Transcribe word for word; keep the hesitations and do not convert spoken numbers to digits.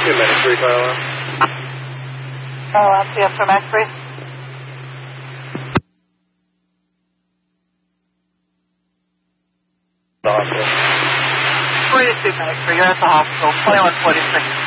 two minutes, three, Carlo. Oh, L C S from X-ray. The hospital. forty-two minutes, you're at the hospital, twenty-one forty-six.